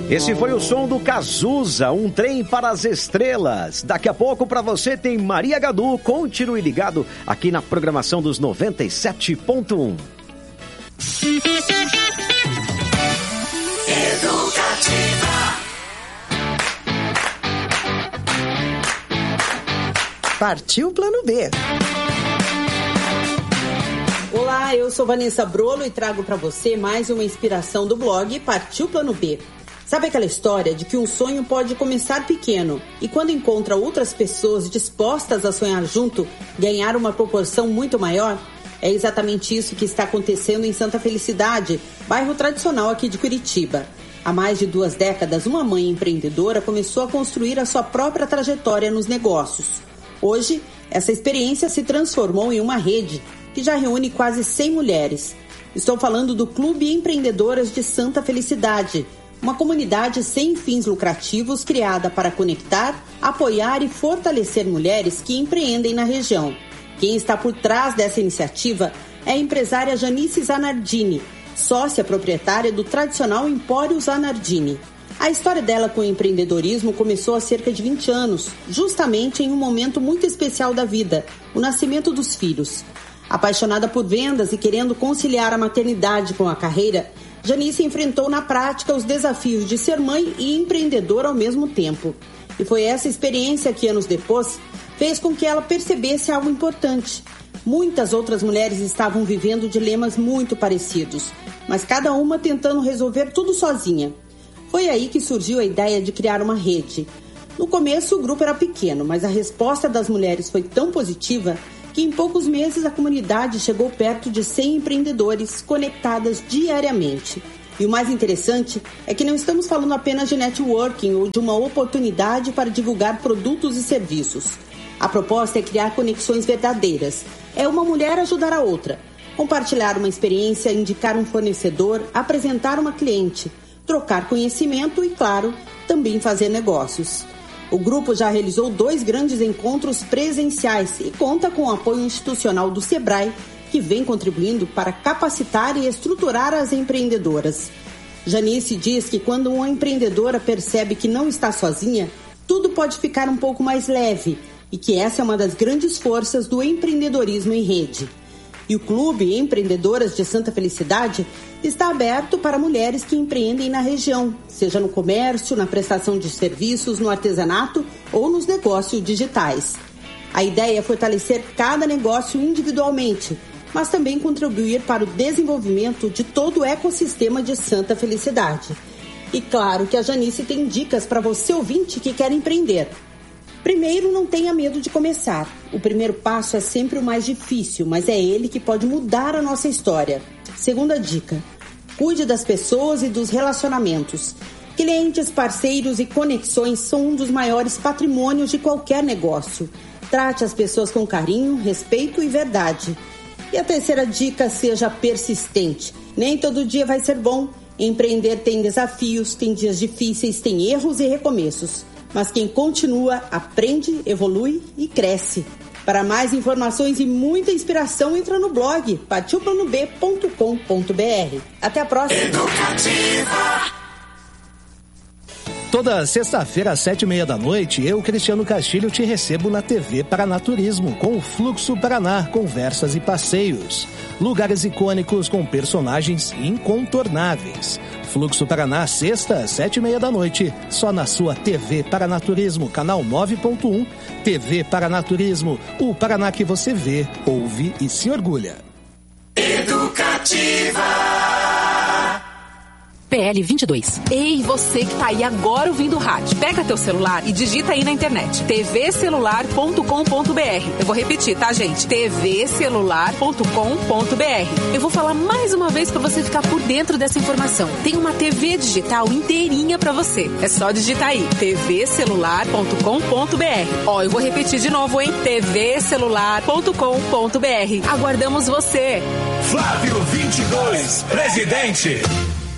Esse foi o som do Cazuza, Um Trem para as Estrelas. Daqui a pouco para você tem Maria Gadu. Continue ligado aqui na programação dos 97.1. Partiu Plano B. Olá, eu sou Vanessa Brolo e trago para você mais uma inspiração do blog Partiu Plano B. Sabe aquela história de que um sonho pode começar pequeno e quando encontra outras pessoas dispostas a sonhar junto, ganhar uma proporção muito maior? É exatamente isso que está acontecendo em Santa Felicidade, bairro tradicional aqui de Curitiba. Há mais de 2 décadas, uma mãe empreendedora começou a construir a sua própria trajetória nos negócios. Hoje, essa experiência se transformou em uma rede que já reúne quase 100 mulheres. Estou falando do Clube Empreendedoras de Santa Felicidade, uma comunidade sem fins lucrativos criada para conectar, apoiar e fortalecer mulheres que empreendem na região. Quem está por trás dessa iniciativa é a empresária Janice Zanardini, sócia proprietária do tradicional Empório Zanardini. A história dela com o empreendedorismo começou há cerca de 20 anos, justamente em um momento muito especial da vida, o nascimento dos filhos. Apaixonada por vendas e querendo conciliar a maternidade com a carreira, Janice enfrentou na prática os desafios de ser mãe e empreendedora ao mesmo tempo. E foi essa experiência que, anos depois, fez com que ela percebesse algo importante. Muitas outras mulheres estavam vivendo dilemas muito parecidos, mas cada uma tentando resolver tudo sozinha. Foi aí que surgiu a ideia de criar uma rede. No começo o grupo era pequeno, mas a resposta das mulheres foi tão positiva que em poucos meses a comunidade chegou perto de 100 empreendedores conectadas diariamente. E o mais interessante é que não estamos falando apenas de networking ou de uma oportunidade para divulgar produtos e serviços. A proposta é criar conexões verdadeiras. É uma mulher ajudar a outra, compartilhar uma experiência, indicar um fornecedor, apresentar uma cliente, trocar conhecimento e, claro, também fazer negócios. O grupo já realizou 2 grandes encontros presenciais e conta com o apoio institucional do Sebrae, que vem contribuindo para capacitar e estruturar as empreendedoras. Janice diz que quando uma empreendedora percebe que não está sozinha, tudo pode ficar um pouco mais leve e que essa é uma das grandes forças do empreendedorismo em rede. E o Clube Empreendedoras de Santa Felicidade está aberto para mulheres que empreendem na região, seja no comércio, na prestação de serviços, no artesanato ou nos negócios digitais. A ideia é fortalecer cada negócio individualmente, mas também contribuir para o desenvolvimento de todo o ecossistema de Santa Felicidade. E claro que a Janice tem dicas para você ouvinte que quer empreender. Primeiro, não tenha medo de começar. O primeiro passo é sempre o mais difícil, mas é ele que pode mudar a nossa história. Segunda dica: cuide das pessoas e dos relacionamentos. Clientes, parceiros e conexões são um dos maiores patrimônios de qualquer negócio. Trate as pessoas com carinho, respeito e verdade. E a terceira dica: seja persistente. Nem todo dia vai ser bom. Empreender tem desafios, tem dias difíceis, tem erros e recomeços. Mas quem continua, aprende, evolui e cresce. Para mais informações e muita inspiração, entra no blog partilplanob.com.br. Até a próxima! Toda sexta-feira às 7h30 eu, Cristiano Castilho, te recebo na TV Paranaturismo com o Fluxo Paraná, conversas e passeios. Lugares icônicos com personagens incontornáveis. Fluxo Paraná, sexta às 7h30, só na sua TV Paranaturismo, canal 9.1. TV Paranaturismo, o Paraná que você vê, ouve e se orgulha. PL 22. Ei, você que tá aí agora ouvindo o rádio, pega teu celular e digita aí na internet tvcelular.com.br. Eu vou repetir, tá, gente? tvcelular.com.br. Eu vou falar mais uma vez pra você ficar por dentro dessa informação. Tem uma TV digital inteirinha pra você. É só digitar aí tvcelular.com.br. Ó, eu vou repetir de novo, hein? tvcelular.com.br. Aguardamos você. Flávio 22, presidente.